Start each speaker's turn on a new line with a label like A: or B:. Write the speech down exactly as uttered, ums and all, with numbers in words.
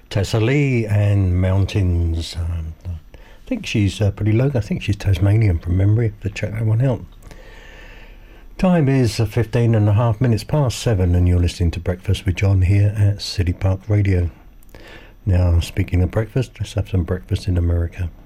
A: Tessa Lee and Mountains. Um, I think she's uh, pretty local. I think she's Tasmanian from memory, to check that one out. Time is uh, fifteen and a half minutes past seven, and you're listening to Breakfast with John here at City Park Radio. Now, speaking of breakfast, let's have some breakfast in America.